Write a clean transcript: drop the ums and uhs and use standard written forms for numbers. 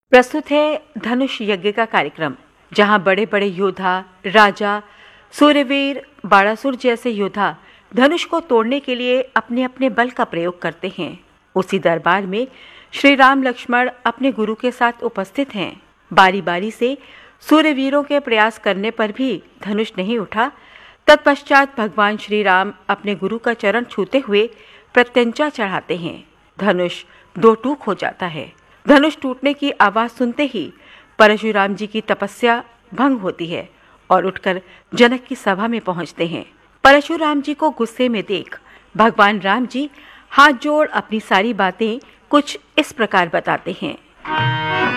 प्रस्तुत है धनुष यज्ञ का कार्यक्रम, जहां बड़े बड़े योद्धा, राजा, सूर्यवीर, बाणासुर जैसे योद्धा धनुष को तोड़ने के लिए अपने अपने बल का प्रयोग करते हैं। उसी दरबार में श्री राम लक्ष्मण अपने गुरु के साथ उपस्थित हैं। बारी बारी से सूर्यवीरों के प्रयास करने पर भी धनुष नहीं उठा। तत्पश्चात भगवान श्री राम अपने गुरु का चरण छूते हुए प्रत्यंचा चढ़ाते हैं। धनुष दो टूक हो जाता है। धनुष टूटने की आवाज सुनते ही परशुराम जी की तपस्या भंग होती है और उठकर जनक की सभा में पहुंचते हैं। परशुराम जी को गुस्से में देख भगवान राम जी हाथ जोड़ अपनी सारी बातें कुछ इस प्रकार बताते हैं।